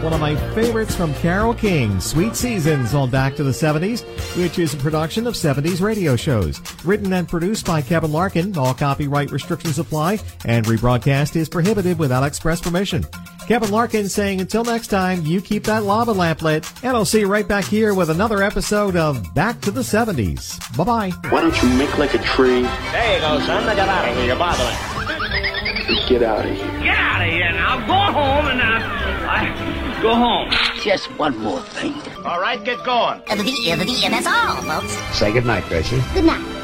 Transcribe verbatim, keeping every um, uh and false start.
one of my favorites from Carole King, Sweet Seasons on Back to the seventies, which is a production of seventies radio shows. Written and produced by Kevin Larkin. All copyright restrictions apply, and rebroadcast is prohibited without express permission. Kevin Larkin saying until next time, you keep that lava lamp lit, and I'll see you right back here with another episode of Back to the seventies. Bye-bye. Why don't you make like a tree? There you go, son. Now get out of here. You're bothering. Get out of here. Get out of here now. Go home and uh, I go home. Just one more thing. All right, get going. And that's all, folks. Say goodnight, Gracie. Good night.